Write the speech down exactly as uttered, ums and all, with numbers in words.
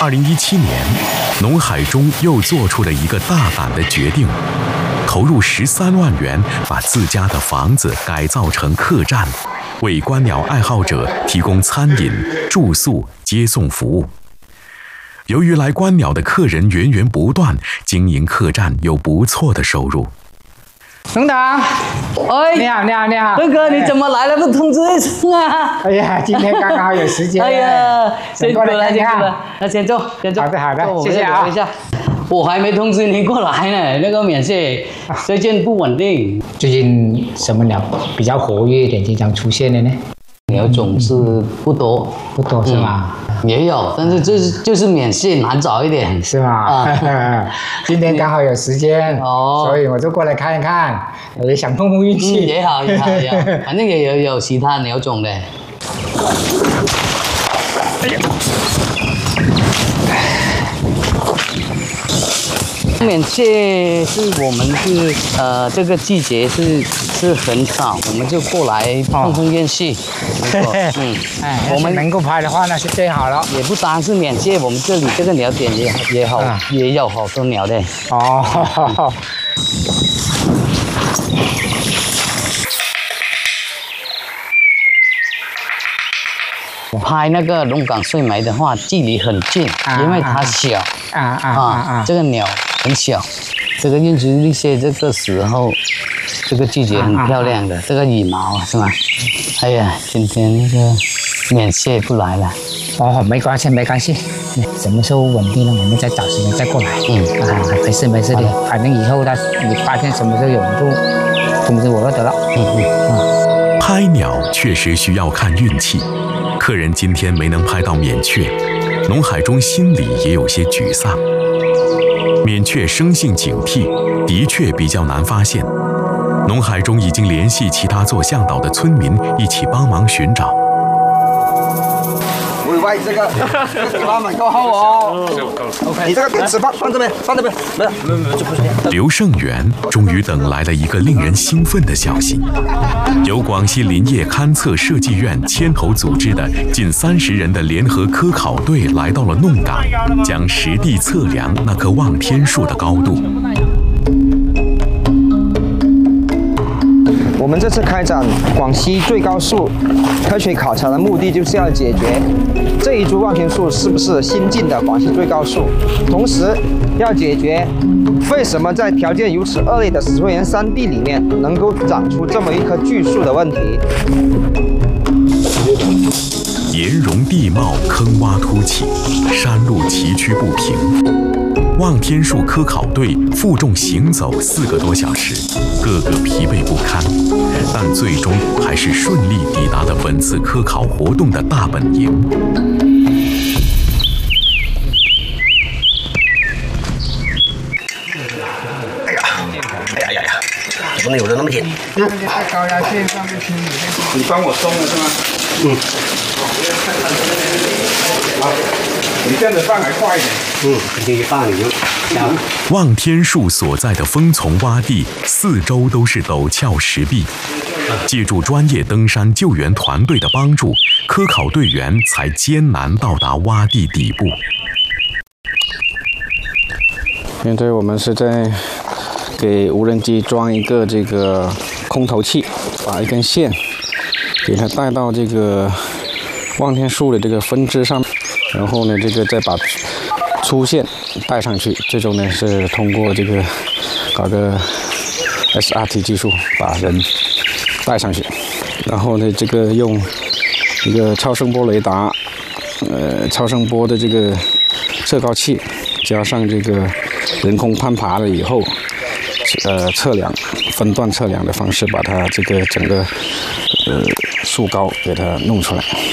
二零一七年，农海中又做出了一个大胆的决定，投入十三万元把自家的房子改造成客栈，为观鸟爱好者提供餐饮、住宿、接送服务。由于来观鸟的客人源源不断，经营客栈有不错的收入。 农长， 哎， 你好，你好，你好， 哥哥，你怎么来了？不通知一声啊！ 哎呀，今天刚好有时间。 哎呀， 先过来看看。 那先坐，先坐。 好的，好的，谢谢啊。 一下，我还没通知你过来呢，那个免税最近不稳定。 最近什么鸟比较活跃一点，经常出现的呢？ 鸟种是不多， 不多是吧？ 嗯、也有，但是就是就是免税难找一点， 是吗？啊、今天刚好有时间，哦，所以我就过来看一看，我也想碰碰运气、 嗯。也好，也好，也好，反正也有有其他鸟种的。哎呀！免税是我们是呃这个季节是是很少，我们就过来碰碰运气。 哦、嗯，哎，我们能够拍的话那是最好了。 也不单是免税，我们这里这个鸟点也也好，啊、也有好多鸟的。哦。呵呵拍那个龙岗睡梅的话，距离很近，啊、因为它小啊啊 啊, 啊，这个鸟很小，这个孕育一些这个时候，这个季节很漂亮的，啊啊、这个羽毛是吧？哎呀，今天那个免税不来了。 哦，没关系，没关系，什么时候稳定了，我们再找时间再过来。嗯啊，没事没事的，反正以后他你发现什么时候有人就通知我就得了。嗯嗯啊。拍鸟确实需要看运气。客人今天没能拍到免雀，农海中心里也有些沮丧。免雀生性警惕，的确比较难发现。农海中已经联系其他做向导的村民一起帮忙寻找。 喂喂，这个这个地方蛮够厚哦。OK， 你这个电池放放这边，放这边，没有没有没有，就不是。 刘胜元终于等来了一个令人兴奋的消息，由广西林业勘测设计院牵头组织的近三十人的联合科考队来到了弄岗，将实地测量那棵望天树的高度。 我们这次开展广西最高树科学考察的目的，就是要解决这一株望天树是不是新晋的广西最高树，同时要解决为什么在条件如此恶劣的石灰岩山地里面能够长出这么一棵巨树的问题。 岩溶地貌坑洼凸起，山路崎岖不平。望天树科考队负重行走四个多小时，个个疲惫不堪，但最终还是顺利抵达了本次科考活动的大本营。 哎呀，哎呀呀呀，怎么能有人那么紧？ 那个在高压线上面清理。 你帮我松了是吗？嗯。好，你这样子放还快一点。 嗯，这一放你就香。 望天树所在的枫丛洼地四周都是陡峭石壁，借助专业登山救援团队的帮助，科考队员才艰难到达洼地底部。 现在我们是在给无人机装一个这个空投器，把一根线给它带到这个望天树的这个分支上面，然后呢，这个再把粗线带上去，最终呢是通过这个搞个 S R T 技术把人带上去，然后呢，这个用一个超声波雷达，呃，超声波的这个测高器，加上这个人工攀爬了以后，呃，测量分段测量的方式，把它这个整个呃树高给它弄出来。